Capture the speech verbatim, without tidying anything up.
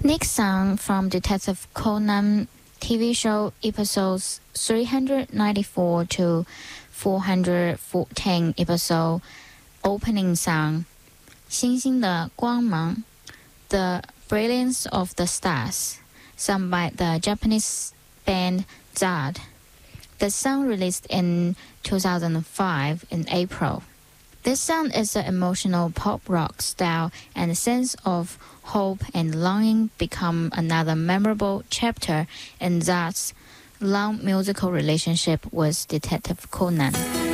Next song from Detective Conan T V show episodes three hundred ninety-four to four hundred fourteen episode opening song 星星的光芒 The Brilliance of the Stars, sung by the Japanese band Z A D. The song released in two thousand five in April. This song is an emotional pop rock style, and a sense of hope and longing become another memorable chapter in Z A D's long musical relationship with Detective Conan.